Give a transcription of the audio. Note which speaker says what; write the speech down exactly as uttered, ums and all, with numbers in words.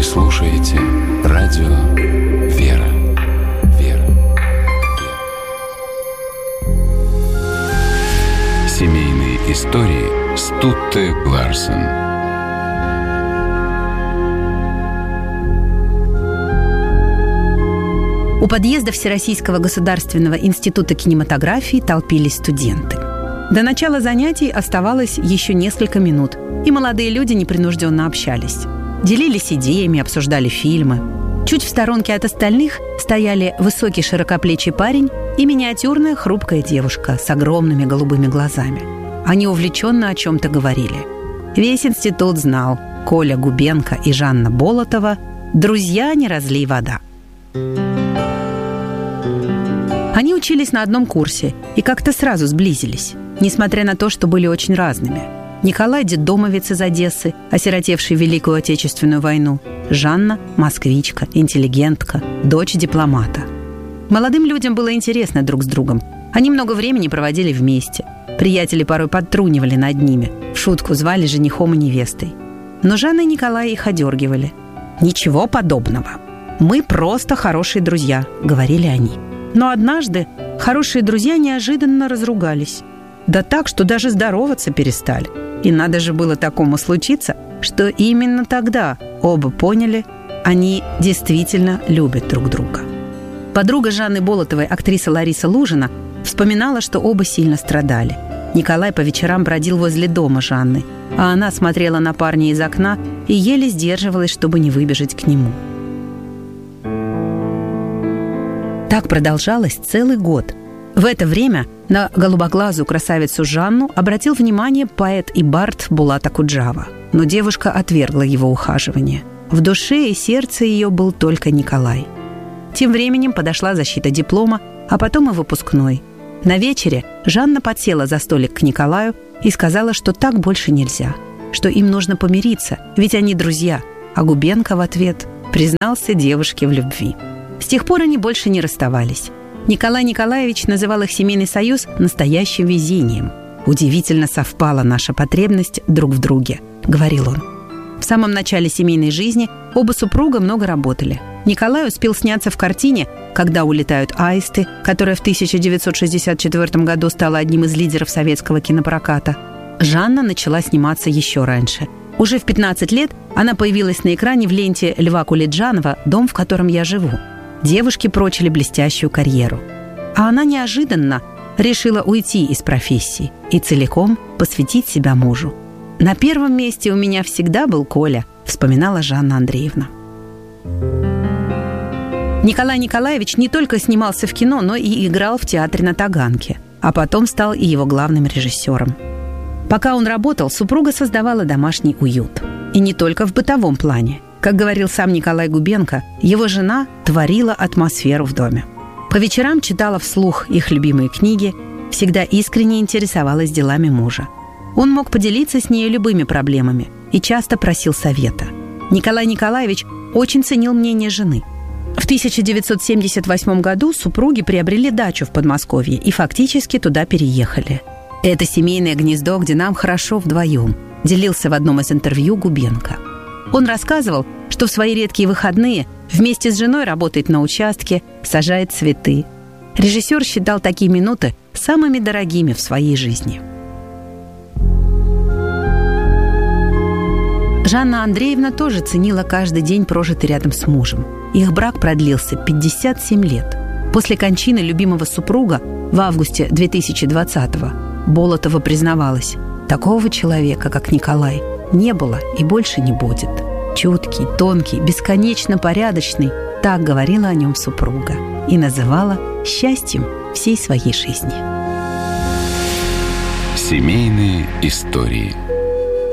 Speaker 1: слушаете радио «Вера». Вера. Семейные истории Стутте Ларсен.
Speaker 2: У подъезда Всероссийского государственного института кинематографии толпились студенты. До начала занятий оставалось еще несколько минут, и молодые люди непринужденно общались. Делились идеями, обсуждали фильмы. Чуть в сторонке от остальных стояли высокий широкоплечий парень и миниатюрная хрупкая девушка с огромными голубыми глазами. Они увлеченно о чем-то говорили. Весь институт знал: Коля Губенко и Жанна Болотова – друзья не разлей вода. Они учились на одном курсе и как-то сразу сблизились, несмотря на то, что были очень разными. Николай – детдомовец из Одессы, осиротевший в Великую Отечественную войну. Жанна – москвичка, интеллигентка, дочь дипломата. Молодым людям было интересно друг с другом. Они много времени проводили вместе. Приятели порой подтрунивали над ними, в шутку звали женихом и невестой. Но Жанна и Николай их одергивали. «Ничего подобного. Мы просто хорошие друзья», — говорили они. Но однажды хорошие друзья неожиданно разругались. Да так, что даже здороваться перестали. И надо же было такому случиться, что именно тогда оба поняли, они действительно любят друг друга. Подруга Жанны Болотовой, актриса Лариса Лужина, вспоминала, что оба сильно страдали. Николай по вечерам бродил возле дома Жанны, а она смотрела на парня из окна и еле сдерживалась, чтобы не выбежать к нему. Так продолжалось целый год. В это время на голубоглазую красавицу Жанну обратил внимание поэт и бард Булат Акуджава. Но девушка отвергла его ухаживание. В душе и сердце ее был только Николай. Тем временем подошла защита диплома, а потом и выпускной. На вечере Жанна подсела за столик к Николаю и сказала, что так больше нельзя, что им нужно помириться, ведь они друзья, а Губенко в ответ признался девушке в любви. С тех пор они больше не расставались. Николай Николаевич называл их семейный союз настоящим везением. «Удивительно совпала наша потребность друг в друге», — говорил он. В самом начале семейной жизни оба супруга много работали. Николай успел сняться в картине «Когда улетают аисты», которая в тысяча девятьсот шестьдесят четвёртом году стала одним из лидеров советского кинопроката. Жанна начала сниматься еще раньше. Уже в пятнадцать лет она появилась на экране в ленте Льва Кулиджанова «Дом, в котором я живу». Девушки прочили блестящую карьеру. А она неожиданно решила уйти из профессии и целиком посвятить себя мужу. «На первом месте у меня всегда был Коля», — вспоминала Жанна Андреевна. Николай Николаевич не только снимался в кино, но и играл в театре на Таганке, а потом стал и его главным режиссером. Пока он работал, супруга создавала домашний уют. И не только в бытовом плане. Как говорил сам Николай Губенко, его жена творила атмосферу в доме. По вечерам читала вслух их любимые книги, всегда искренне интересовалась делами мужа. Он мог поделиться с ней любыми проблемами и часто просил совета. Николай Николаевич очень ценил мнение жены. В тысяча девятьсот семьдесят восьмом году супруги приобрели дачу в Подмосковье и фактически туда переехали. «Это семейное гнездо, где нам хорошо вдвоем», делился в одном из интервью Губенко. Он рассказывал, что в свои редкие выходные вместе с женой работает на участке, сажает цветы. Режиссер считал такие минуты самыми дорогими в своей жизни. Жанна Андреевна тоже ценила каждый день, прожитый рядом с мужем. Их брак продлился пятьдесят семь лет. После кончины любимого супруга в августе две тысячи двадцатого Болотова признавалась: «Такого человека, как Николай, не было и больше не будет. Чуткий, тонкий, бесконечно порядочный», — так говорила о нем супруга и называла счастьем всей своей жизни.
Speaker 1: Семейные истории.